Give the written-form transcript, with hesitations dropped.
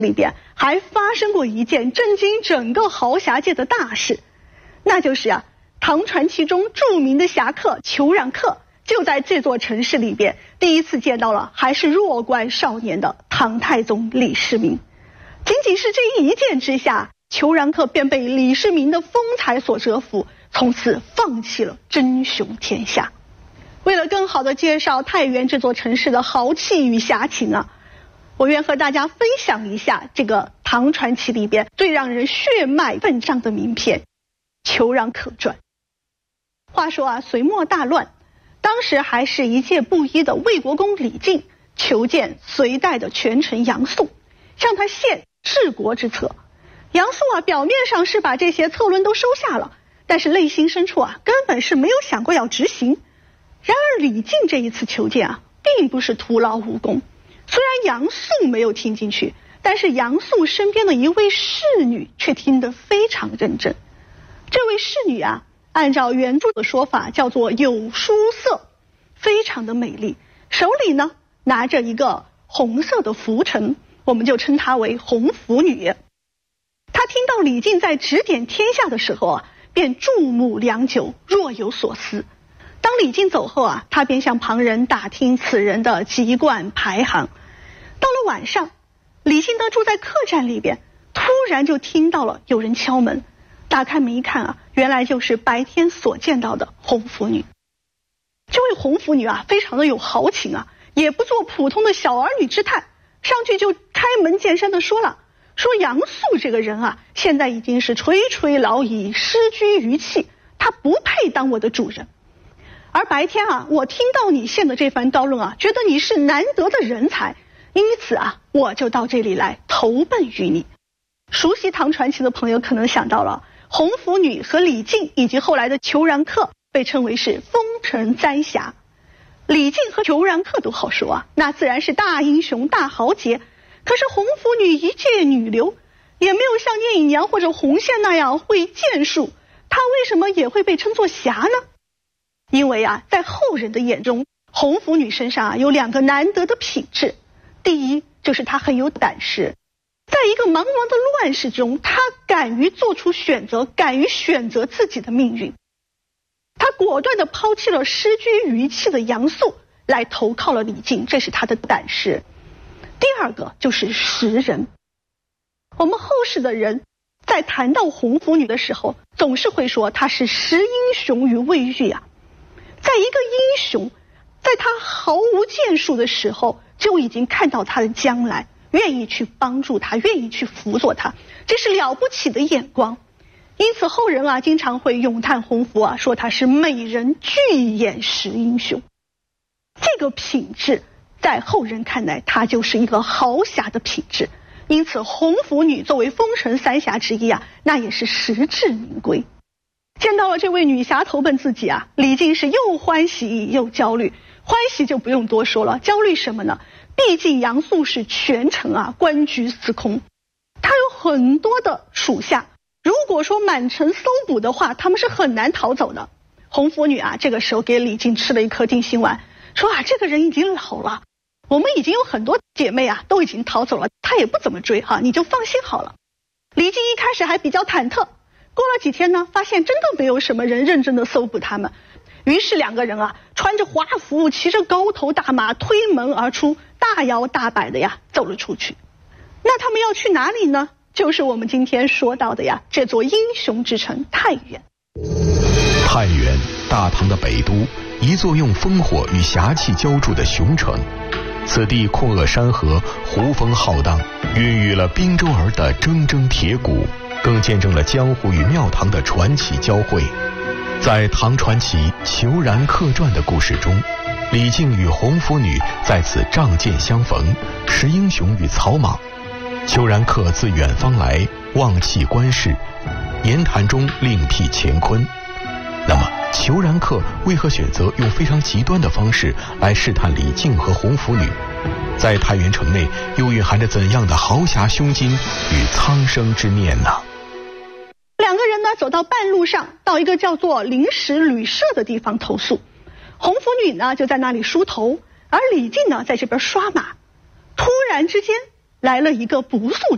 里边还发生过一件震惊整个豪侠界的大事，那就是唐传奇中著名的侠客裘然客就在这座城市里边第一次见到了还是弱冠少年的唐太宗李世民。仅仅是这一见之下，裘然客便被李世民的风采所折服，从此放弃了争雄天下。为了更好地介绍太原这座城市的豪气与侠情我愿和大家分享一下这个唐传奇里边最让人血脉奋张的名篇《裘然客传》。话说隋末大乱，当时还是一介布衣的魏国公李靖求见隋代的权臣杨素，向他献治国之策。杨素表面上是把这些策论都收下了，但是内心深处根本是没有想过要执行。然而李靖这一次求见并不是徒劳无功。虽然杨素没有听进去，但是杨素身边的一位侍女却听得非常认真。这位侍女按照原著的说法叫做有淑色，非常的美丽，手里呢拿着一个红色的拂尘，我们就称她为红拂女。她听到李靖在指点天下的时候便注目良久，若有所思。当李靖走后她便向旁人打听此人的籍贯排行。到了晚上，李靖呢住在客栈里边，突然就听到了有人敲门。打开门一看原来就是白天所见到的红拂女。这位红拂女非常的有豪情也不做普通的小儿女之态，上去就开门见山的说杨素这个人现在已经是垂垂老矣，失居于弃，他不配当我的主人。而白天我听到你献的这番高论觉得你是难得的人才，因此我就到这里来投奔于你。熟悉唐传奇的朋友可能想到了，红拂女和李靖以及后来的裘然客被称为是风尘三侠。李靖和裘然客都好说那自然是大英雄大豪杰。可是红拂女一介女流，也没有像聂隐娘或者红线那样会剑术，她为什么也会被称作侠呢？因为在后人的眼中，红拂女身上有两个难得的品质。第一，就是她很有胆识，在一个茫茫的乱世中，她敢于做出选择，敢于选择自己的命运。她果断地抛弃了失居于弃的杨素，来投靠了李靖，这是她的胆识。第二个就是识人。我们后世的人在谈到红拂女的时候，总是会说她是识英雄于未遇在一个英雄在他毫无建树的时候，就已经看到他的将来，愿意去帮助他，愿意去辅佐他，这是了不起的眼光。因此后人经常会咏叹红拂说他是美人巨眼识英雄。这个品质在后人看来，他就是一个豪侠的品质。因此红拂女作为风尘三侠之一那也是实至名归。见到了这位女侠投奔自己李靖是又欢喜又焦虑。欢喜就不用多说了，焦虑什么呢？毕竟杨素是权臣官居司空，他有很多的属下，如果说满城搜捕的话，他们是很难逃走的。红拂女这个时候给李靖吃了一颗定心丸，说这个人已经老了，我们已经有很多姐妹都已经逃走了，他也不怎么追你就放心好了。李靖一开始还比较忐忑，过了几天呢，发现真的没有什么人认真的搜捕他们。于是两个人穿着华服，骑着高头大马，推门而出，大摇大摆的走了出去。那他们要去哪里呢？就是我们今天说到的这座英雄之城太原。 太原，大唐的北都，一座用烽火与侠气浇筑的雄城。此地阔峨山河，湖风浩荡，孕育了滨州儿的铮铮铁骨，更见证了江湖与庙堂的传奇交汇。在唐传奇《裘然客传》的故事中，李靖与红拂女在此仗剑相逢，识英雄与草莽。裘然客自远方来，忘弃官事，言谈中另辟乾坤。那么裘然客为何选择用非常极端的方式来试探李靖和红拂女？在太原城内又蕴含着怎样的豪侠胸襟与苍生之念呢？ 两个人呢走到半路上，到一个叫做临时旅社的地方投宿。红拂女呢就在那里梳头，而李靖呢在这边刷马。突然之间来了一个不速